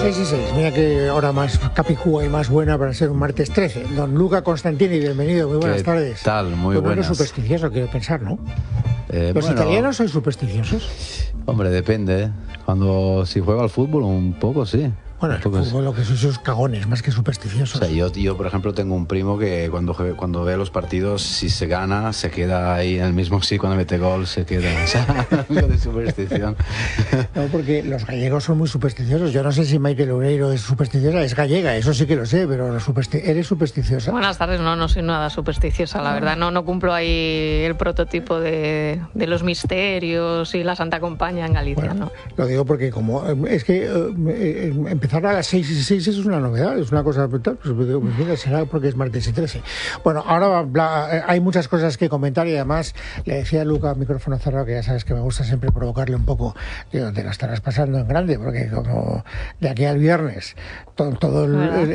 6:06, mira que hora más capicúa y más buena para ser un martes 13. Don Luca Constantini, bienvenido, muy buenas tardes. ¿Qué tal? Muy pues buenas. No eres supersticioso, quiero pensar, ¿no? ¿Los italianos sois supersticiosos? Hombre, depende. Si juega al fútbol, un poco sí. Bueno, el fútbol lo que sois cagones, más que supersticiosos. O sea, yo, por ejemplo, tengo un primo que cuando ve los partidos, si se gana, se queda ahí en el mismo sí, cuando mete gol, se queda. O sea, algo de superstición. No, porque los gallegos son muy supersticiosos. Yo no sé si Maite Loureiro es supersticiosa, es gallega, eso sí que lo sé, pero ¿eres supersticiosa? Buenas tardes, no soy nada supersticiosa, la verdad. No cumplo ahí el prototipo de los misterios y la Santa Compañía en Galicia, bueno, ¿no? Lo digo porque como es que empezar a las 6:06 es una novedad, es una cosa brutal, pues será porque es martes y 13. Bueno, ahora hay muchas cosas que comentar y además le decía a Luca, micrófono cerrado, que ya sabes que me gusta siempre provocarle un poco, digo, te lo estarás pasando en grande, porque como de aquí al viernes, todo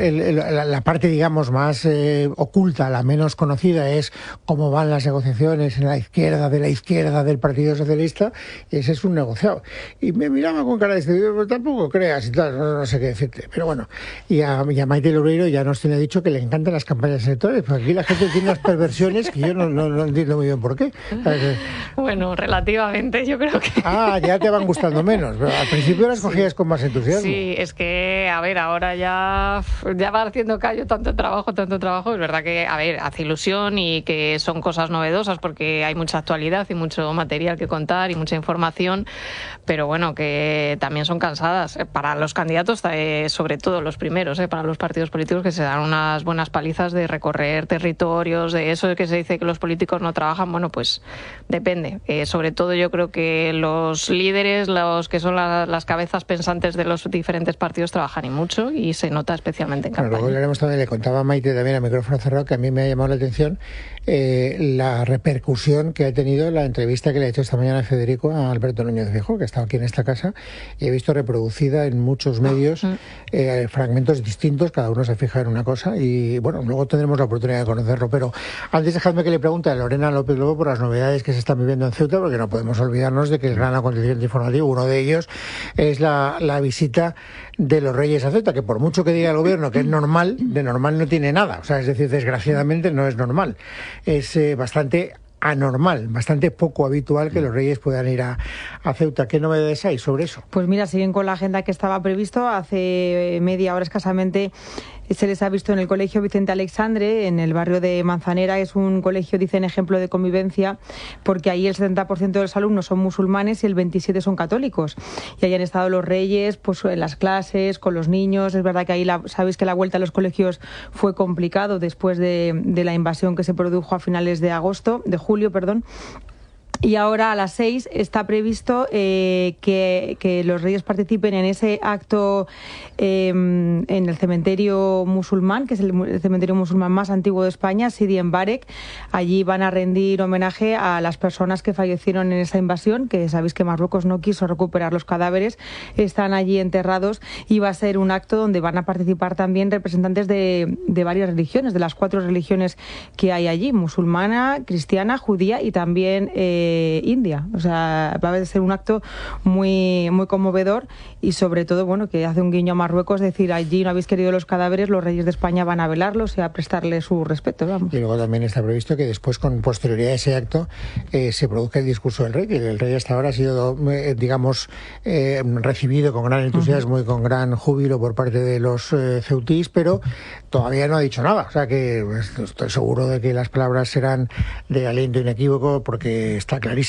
la parte, digamos, más oculta, la menos conocida, es cómo van las negociaciones en la izquierda del Partido Socialista, y ese es un negociado. Y me miraba con cara de pues tampoco creas y tal, no sé qué decirte. Pero bueno, y a Maite Loureiro ya nos tiene dicho que le encantan las campañas electorales, porque aquí la gente tiene unas perversiones que yo no entiendo muy bien por qué. Bueno, relativamente, yo creo que... Ya te van gustando menos, pero al principio las cogías con más entusiasmo. Sí, es que, a ver, ahora ya va haciendo callo tanto trabajo, es verdad que, a ver, hace ilusión y que son cosas novedosas porque hay mucha actualidad y mucho material que contar y mucha información, pero bueno, que también son cansadas para los candidatos, sobre todo los primeros, para los partidos políticos, que se dan unas buenas palizas de recorrer territorios, de eso de que se dice que los políticos no trabajan, bueno, pues depende. Sobre todo yo creo que los líderes, los que son las cabezas pensantes de los diferentes partidos, trabajan y mucho, y se nota especialmente en campaña. Luego hablaremos también, le contaba a Maite también a micrófono cerrado, que a mí me ha llamado la atención la repercusión que ha tenido la entrevista que le ha hecho esta mañana Federico a Alberto Núñez Feijóo, que ha estado aquí en esta casa, y he visto reproducida en muchos medios fragmentos distintos, cada uno se fija en una cosa, y bueno, luego tendremos la oportunidad de conocerlo. Pero antes dejadme que le pregunte a Lorena López Lobo por las novedades que se están viviendo en Ceuta, porque no podemos olvidarnos de que el gran acontecimiento informativo, uno de ellos, es la visita de los Reyes a Ceuta, que por mucho que diga el gobierno que es normal, de normal no tiene nada. O sea, es decir, desgraciadamente no es normal. Es bastante anormal, bastante poco habitual que los Reyes puedan ir a Ceuta. ¿Qué novedades hay sobre eso? Pues mira, siguen con la agenda que estaba previsto. Hace media hora escasamente se les ha visto en el Colegio Vicente Alexandre, en el barrio de Manzanera. Es un colegio, dicen, ejemplo de convivencia, porque ahí el 70% de los alumnos son musulmanes y el 27% son católicos. Y ahí han estado los Reyes, pues en las clases, con los niños. Es verdad que ahí sabéis que la vuelta a los colegios fue complicado después de la invasión que se produjo a finales de julio. Y ahora a las 6 está previsto que los Reyes participen en ese acto en el cementerio musulmán, que es el cementerio musulmán más antiguo de España, Sidi Mbarek. Allí van a rendir homenaje a las personas que fallecieron en esa invasión, que sabéis que Marruecos no quiso recuperar los cadáveres, están allí enterrados, y va a ser un acto donde van a participar también representantes de varias religiones, de las 4 religiones que hay allí: musulmana, cristiana, judía y también India. O sea, va a ser un acto muy, muy conmovedor, y sobre todo, bueno, que hace un guiño a Marruecos, decir, allí no habéis querido los cadáveres, los Reyes de España van a velarlos y a prestarles su respeto, vamos. Y luego también está previsto que después, con posterioridad a ese acto, se produzca el discurso del Rey, que el Rey hasta ahora ha sido, digamos, recibido con gran entusiasmo y con gran júbilo por parte de los ceutís, pero todavía no ha dicho nada. O sea que estoy seguro de que las palabras serán de aliento inequívoco, porque está clarísimo